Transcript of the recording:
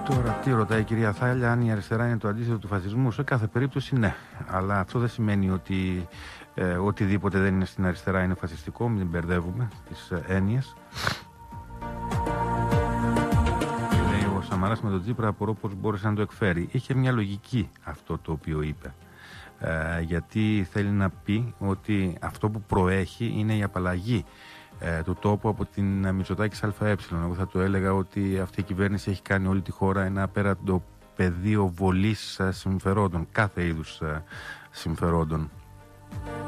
Τώρα, τι ρωτάει η κυρία Θάλια, αν η αριστερά είναι το αντίθετο του φασισμού? Σε κάθε περίπτωση ναι. Αλλά αυτό δεν σημαίνει ότι οτιδήποτε δεν είναι στην αριστερά είναι φασιστικό. Μην μπερδεύουμε τις έννοιες. Λέει ο Σαμαράς με τον Τσίπρα, απορώ πώς μπόρεσε να το εκφέρει. Είχε μια λογική αυτό το οποίο είπε. Γιατί θέλει να πει ότι αυτό που προέχει είναι η απαλλαγή του τόπου από την Μητσοτάκης ΑΕ. Εγώ θα το έλεγα ότι αυτή η κυβέρνηση έχει κάνει όλη τη χώρα ένα απέραντο πεδίο βολής συμφερόντων, κάθε είδους συμφερόντων.